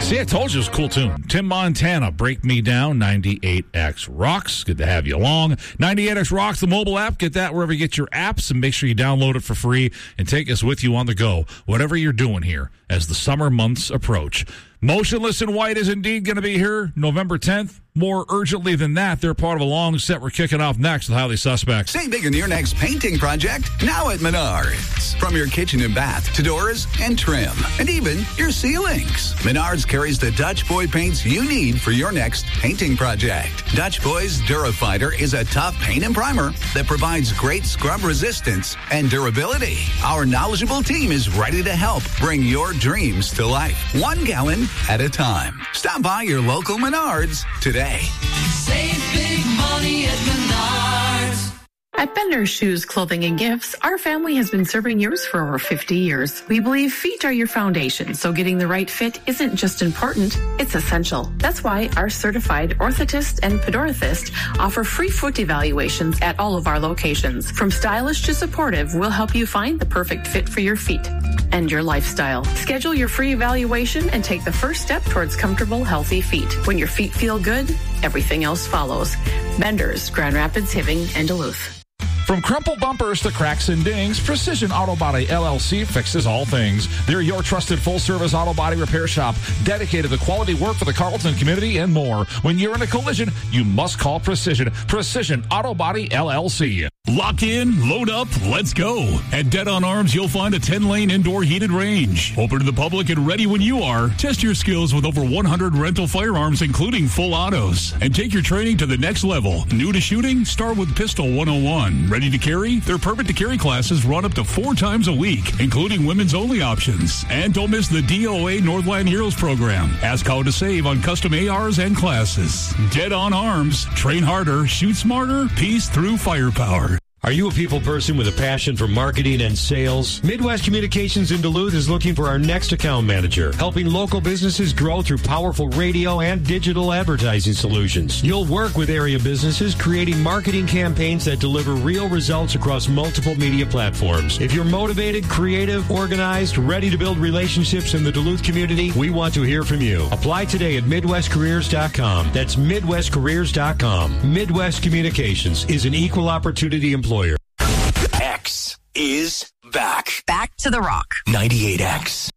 See, I told you it was a cool tune. Tim Montana, Break Me Down, 98X Rocks. Good to have you along. 98X Rocks, the mobile app. Get that wherever you get your apps, and make sure you download it for free and take us with you on the go, whatever you're doing here as the summer months approach. Motionless in White is indeed going to be here November 10th. More urgently than that, they're part of a long set we're kicking off next with Highly Suspect. Save big on your next painting project now at Menards. From your kitchen and bath to doors and trim, and even your ceilings. Menards carries the Dutch Boy paints you need for your next painting project. Dutch Boy's Durafighter is a tough paint and primer that provides great scrub resistance and durability. Our knowledgeable team is ready to help bring your dreams to life, 1 gallon at a time. Stop by your local Menards today. Save big money at Menards. At Bender's Shoes, Clothing, and Gifts, our family has been serving yours for over 50 years. We believe feet are your foundation, so getting the right fit isn't just important, it's essential. That's why our certified orthotist and podorthist offer free foot evaluations at all of our locations. From stylish to supportive, we'll help you find the perfect fit for your feet and your lifestyle. Schedule your free evaluation and take the first step towards comfortable, healthy feet. When your feet feel good, everything else follows. Bender's, Grand Rapids, Hibbing, and Duluth. From crumpled bumpers to cracks and dings, Precision Auto Body LLC fixes all things. They're your trusted full-service auto body repair shop, dedicated to quality work for the Carleton community and more. When you're in a collision, you must call Precision. Precision Auto Body LLC. Lock in, load up, let's go. At Dead on Arms, you'll find a 10-lane indoor heated range. Open to the public and ready when you are. Test your skills with over 100 rental firearms, including full autos. And take your training to the next level. New to shooting? Start with Pistol 101. Ready to carry? Their permit to carry classes run up to 4 times a week, including women's only options. And don't miss the DOA Northland Heroes program. Ask how to save on custom ARs and classes. Dead on Arms. Train harder, shoot smarter, peace through firepower. Are you a people person with a passion for marketing and sales? Midwest Communications in Duluth is looking for our next account manager, helping local businesses grow through powerful radio and digital advertising solutions. You'll work with area businesses creating marketing campaigns that deliver real results across multiple media platforms. If you're motivated, creative, organized, ready to build relationships in the Duluth community, we want to hear from you. Apply today at MidwestCareers.com. That's MidwestCareers.com. Midwest Communications is an equal opportunity employer. X is back. Back to the rock. 98X.